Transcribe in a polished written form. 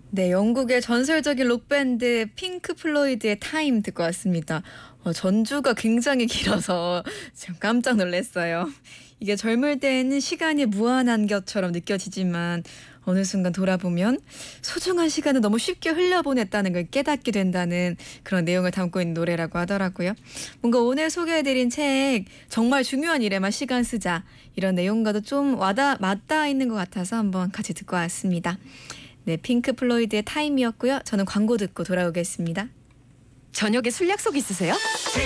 네, 영국의 전설적인 록밴드 핑크 플로이드의 타임 듣고 왔습니다. 전주가 굉장히 길어서 지금 깜짝 놀랐어요. 이게 젊을 때는 시간이 무한한 것처럼 느껴지지만 어느 순간 돌아보면 소중한 시간을 너무 쉽게 흘려보냈다는 걸 깨닫게 된다는 그런 내용을 담고 있는 노래라고 하더라고요. 뭔가 오늘 소개해드린 책 정말 중요한 일에만 시간 쓰자 이런 내용과도 좀 맞닿아 있는 것 같아서 한번 같이 듣고 왔습니다. 네, 핑크 플로이드의 타임이었고요. 저는 광고 듣고 돌아오겠습니다. 저녁에 술 약속 있으세요?